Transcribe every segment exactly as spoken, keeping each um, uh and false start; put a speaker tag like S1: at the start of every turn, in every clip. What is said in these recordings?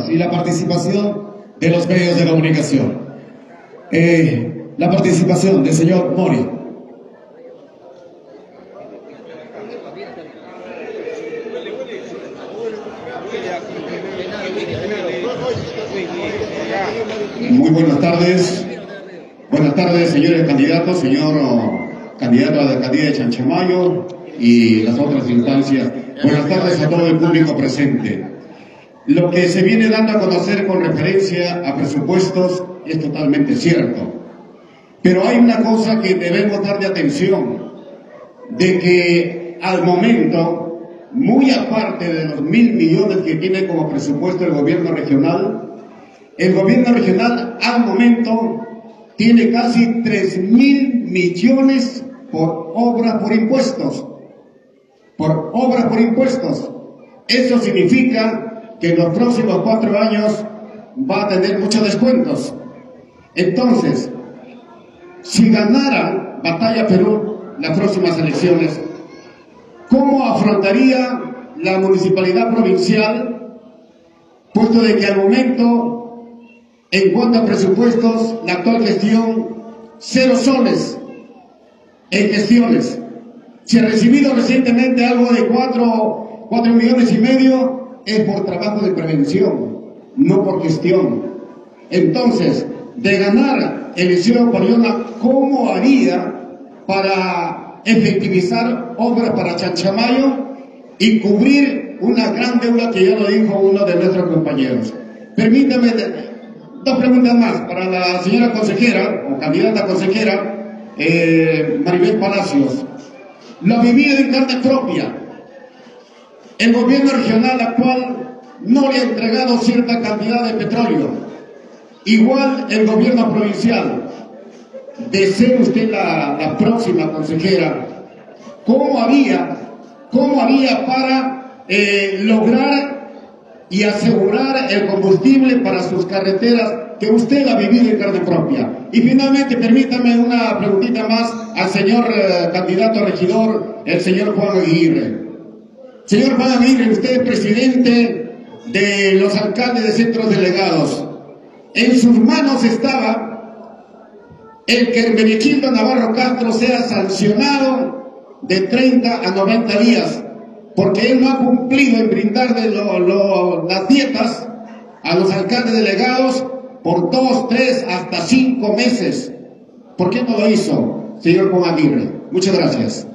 S1: preguntas y la participación de los medios de comunicación. Eh, la participación del señor Mori. Muy buenas tardes. Buenas tardes, señores candidatos, señor candidato a la alcaldía de Chanchamayo y las otras instancias. Buenas tardes a todo el público presente. Lo que se viene dando a conocer con referencia a presupuestos es totalmente cierto. Pero hay una cosa que debemos darle atención, de que al momento, muy aparte de los mil millones que tiene como presupuesto el gobierno regional, el gobierno regional al momento tiene casi tres mil millones por obra por impuestos. Por obra por impuestos. Eso significa que en los próximos cuatro años va a tener muchos descuentos. Entonces, si ganara Batalla Perú las próximas elecciones, ¿cómo afrontaría la municipalidad provincial? Puesto de que al momento, en cuanto a presupuestos, la actual gestión, cero soles en gestiones. Si ha recibido recientemente algo de cuatro, cuatro millones y medio, es por trabajo de prevención, no por gestión. Entonces, de ganar el Isidro Pariona, ¿cómo haría para efectivizar obras para Chanchamayo y cubrir una gran deuda que ya lo dijo uno de nuestros compañeros? Permítame dos preguntas más para la señora consejera, o candidata consejera, eh, Maribel Palacios. Lo vivido en carne propia. El gobierno regional actual no le ha entregado cierta cantidad de petróleo. Igual el gobierno provincial. De ser usted la, la próxima consejera, ¿cómo haría, cómo haría para eh, lograr y asegurar el combustible para sus carreteras que usted ha vivido en carne propia? Y finalmente, permítame una preguntita más al señor eh, candidato a regidor, el señor Juan Aguirre. Señor Juan Aguirre, usted es presidente de los alcaldes de centros delegados. En sus manos estaba el que Hermenegildo Navarro Castro sea sancionado de treinta a noventa días, porque él no ha cumplido en brindar de lo, lo, las dietas a los alcaldes delegados por dos, tres, hasta cinco meses. ¿Por qué no lo hizo, señor Juan Aguirre? Muchas gracias.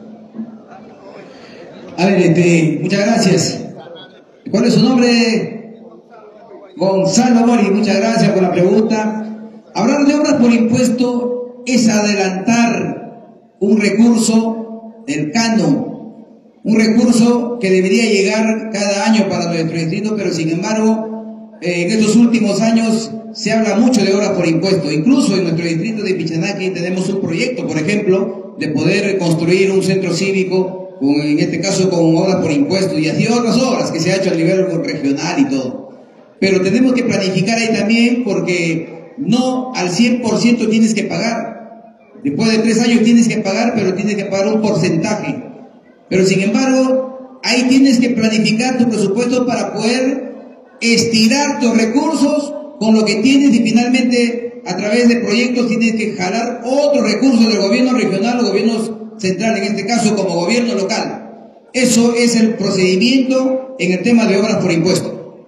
S2: A ver, este, muchas gracias. ¿Cuál es su nombre? Gonzalo Mori, muchas gracias por la pregunta. Hablar de obras por impuesto es adelantar un recurso del canon, un recurso que debería llegar cada año para nuestro distrito, pero sin embargo, eh, en estos últimos años se habla mucho de obras por impuesto. Incluso en nuestro distrito de Pichanaki tenemos un proyecto, por ejemplo, de poder construir un centro cívico, con, en este caso con obras por impuesto, y así otras obras que se ha hecho a nivel regional y todo. Pero tenemos que planificar ahí también, porque no al cien por ciento tienes que pagar. Después de tres años tienes que pagar, pero tienes que pagar un porcentaje. Pero sin embargo, ahí tienes que planificar tu presupuesto para poder estirar tus recursos con lo que tienes, y finalmente a través de proyectos tienes que jalar otros recursos del gobierno regional o gobierno central, en este caso como gobierno local. Eso es el procedimiento en el tema de obras por impuesto.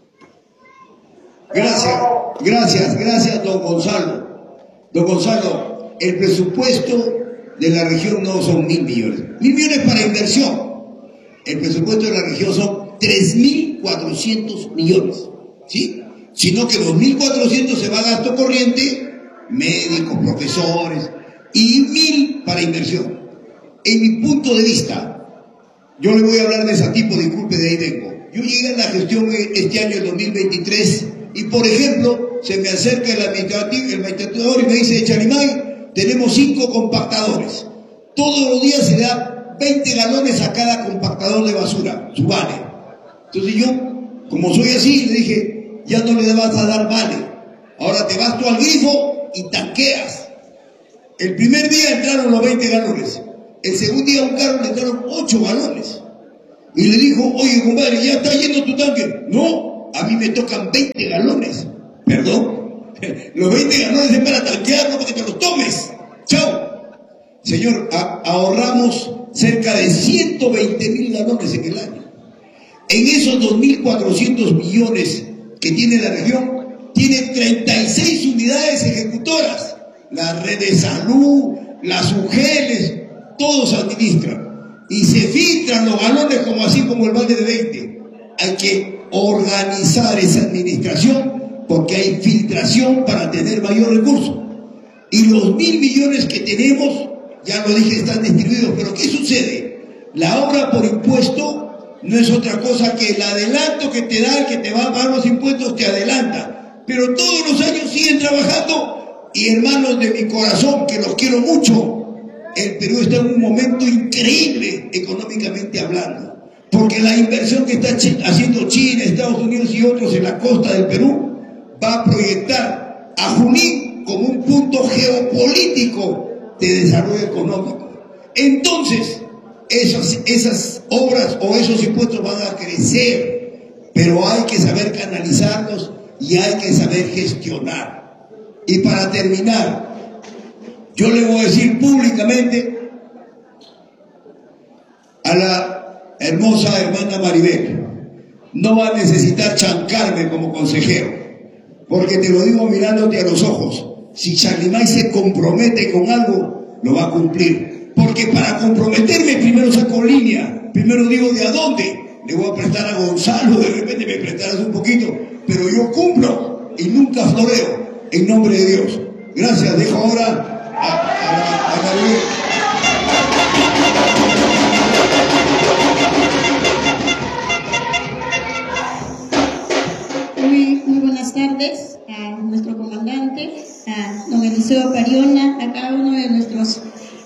S3: Gracias, gracias, gracias, don Gonzalo. Don Gonzalo, el presupuesto de la región no son mil millones. Mil millones para inversión. El presupuesto de la región son tres mil cuatrocientos millones. ¿Sí? Sino que dos mil cuatrocientos se va a gasto corriente, médicos, profesores, y mil para inversión. En mi punto de vista, yo le voy a hablar de ese tipo, disculpe, de ahí vengo. Yo llegué a la gestión este año, el dos mil veintitrés, y por ejemplo, se me acerca el administrador y me dice: Charimay, tenemos cinco compactadores. Todos los días se le da veinte galones a cada compactador de basura, su vale. Entonces yo, como soy así, le dije: ya no le vas a dar vale. Ahora te vas tú al grifo y tanqueas. El primer día entraron los veinte galones. El segundo día a un carro le entraron ocho galones. Y le dijo: oye, compadre, ¿ya está yendo tu tanque? No, a mí me tocan veinte galones. Perdón, los veinte galones es para tanquear, no para que te los tomes. Chao. Señor, ahorramos cerca de ciento veinte mil galones en el año. En esos dos mil cuatrocientos millones que tiene la región, tiene treinta y seis unidades ejecutoras. La red de salud, las U G Ls, todos administran. Y se filtran los galones como así como el balde de veinte. Hay que organizar esa administración porque hay filtración para tener mayor recurso. Y los mil millones que tenemos, ya lo dije, están distribuidos. Pero ¿qué sucede? La obra por impuesto no es otra cosa que el adelanto que te da, el que te va a pagar los impuestos, te adelanta. Pero todos los años siguen trabajando. Y hermanos de mi corazón, que los quiero mucho, el Perú está en un momento increíble económicamente hablando. Porque la inversión que está haciendo China, Estados Unidos y otros en la costa del Perú va a proyectar a Junín como un punto geopolítico de desarrollo económico. Entonces, esas, esas obras o esos impuestos van a crecer, pero hay que saber canalizarlos y hay que saber gestionar. Y para terminar, yo le voy a decir públicamente a la hermosa hermana Maribel, no va a necesitar chancarme como consejero, porque te lo digo mirándote a los ojos. Si Charlimay se compromete con algo, lo va a cumplir. Porque para comprometerme primero saco línea, primero digo de a dónde. Le voy a prestar a Gonzalo, de repente me prestarás un poquito, pero yo cumplo y nunca floreo, en nombre de Dios. Gracias, dejo ahora a, a, a Maribel.
S4: Muy, muy buenas tardes a nuestro comandante, a don Eliseo Pariona, a cada uno de nuestros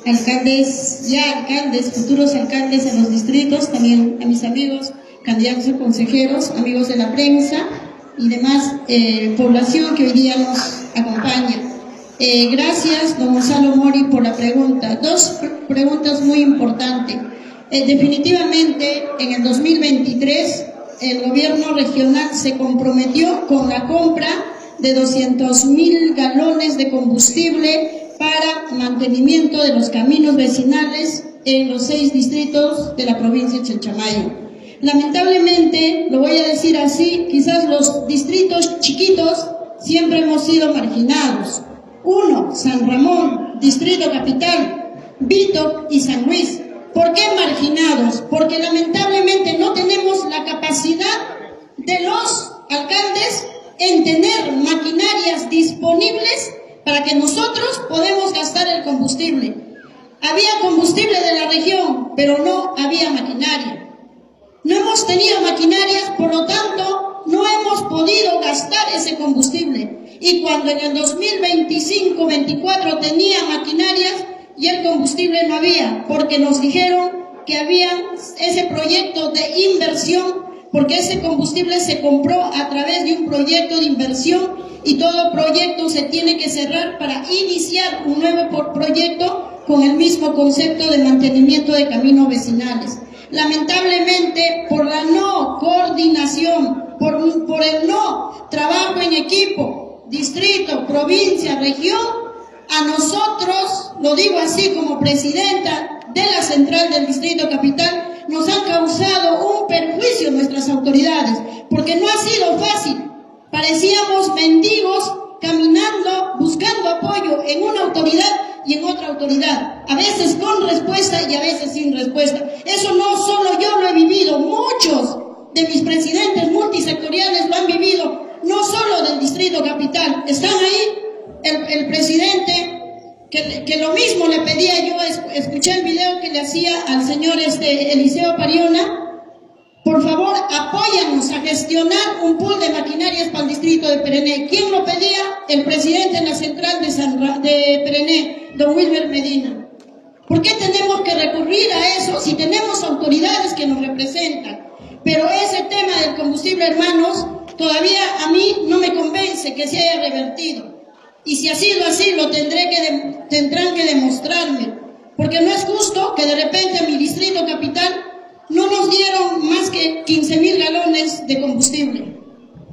S4: alcaldes, ya alcaldes, futuros alcaldes en los distritos, también a mis amigos, candidatos a consejeros, amigos de la prensa y demás eh, población que hoy día nos acompaña. Eh, gracias, don Gonzalo Mori, por la pregunta. Dos pr- preguntas muy importantes. Eh, definitivamente, en el dos mil veintitrés, el gobierno regional se comprometió con la compra de doscientos mil galones de combustible para mantenimiento de los caminos vecinales en los seis distritos de la provincia de Chanchamayo. Lamentablemente, lo voy a decir así, quizás los distritos chiquitos siempre hemos sido marginados. Uno, San Ramón, Distrito Capital, Vito y San Luis. ¿Por qué marginados? Porque lamentablemente no tenemos la capacidad de los alcaldes en tener maquinarias disponibles para que nosotros podamos gastar el combustible. Había combustible de la región, pero no había maquinaria. No hemos tenido maquinarias, por lo tanto, no hemos podido gastar ese combustible. Y cuando en el dos mil veinticinco veinticuatro tenía maquinarias, y el combustible no había, porque nos dijeron que había ese proyecto de inversión, porque ese combustible se compró a través de un proyecto de inversión y todo proyecto se tiene que cerrar para iniciar un nuevo proyecto con el mismo concepto de mantenimiento de caminos vecinales. Lamentablemente, por la no coordinación, por, por el no trabajo en equipo, distrito, provincia, región, a nosotros, lo digo así como presidenta de la central del Distrito Capital, nos han causado un perjuicio nuestras autoridades, porque no ha sido fácil. Parecíamos mendigos caminando, buscando apoyo en una autoridad y en otra autoridad, a veces con respuesta y a veces sin respuesta. Eso no solo yo lo he vivido, muchos de mis presidentes multisectoriales lo han vivido, no solo del Distrito Capital. Están ahí. El, el presidente, que, que lo mismo le pedía yo, escuché el video que le hacía al señor este, Eliseo Pariona, por favor apóyanos a gestionar un pool de maquinarias para el distrito de Perené. ¿Quién lo pedía? El presidente en la central de, San, de Perené, don Wilmer Medina. ¿Por qué tenemos que recurrir a eso si tenemos autoridades que nos representan? Pero ese tema del combustible, hermanos, todavía a mí no me convence que se haya revertido. Y si ha sido así, lo tendré que de, tendrán que demostrarme. Porque no es justo que de repente a mi distrito capital no nos dieron más que quince mil galones de combustible.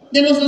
S4: de los